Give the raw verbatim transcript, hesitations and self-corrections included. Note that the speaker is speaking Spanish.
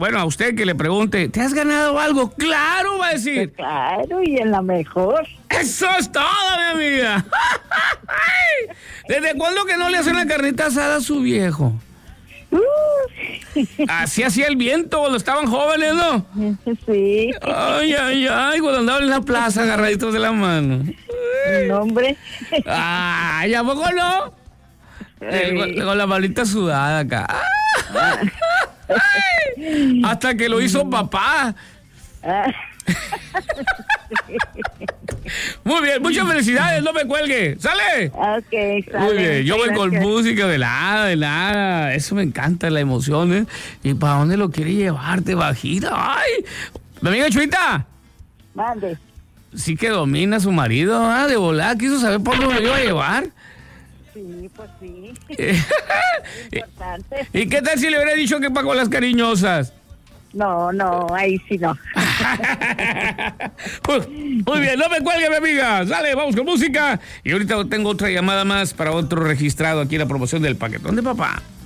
bueno, a usted que le pregunte, ¿te has ganado algo? ¡Claro! Va a decir. Claro, y en la mejor. ¡Eso es todo, mi amiga! ¿Desde cuándo que no le hacen la carnita asada a su viejo? Uh. Así hacía el viento cuando estaban jóvenes, ¿no? Sí. Ay, ay, ay, cuando andaban en la plaza agarraditos de la mano. No, hombre. Ay, ¿a poco no? Eh, con, con la malita sudada acá. Ay, hasta que lo hizo papá. Muy bien, muchas felicidades, no me cuelgue. ¡Sale! Ok, sale. Muy bien, yo voy Gracias. con música de nada, de nada. Eso me encanta, la emoción, ¿eh? ¿Y para dónde lo quiere llevarte, bajita? ¡Ay! Mi amiga Chuita. Mande. Sí que domina a su marido, ¿ah? De volada, quiso saber por dónde lo iba a llevar. Sí, pues sí. ¿Y, Importante. ¿Y qué tal si le hubiera dicho que pagó las cariñosas? No, no, ahí sí no. Pues, muy bien, no me cuelgue, mi amiga. Sale, vamos con música. Y ahorita tengo otra llamada más para otro registrado aquí en la promoción del paquetón de papá.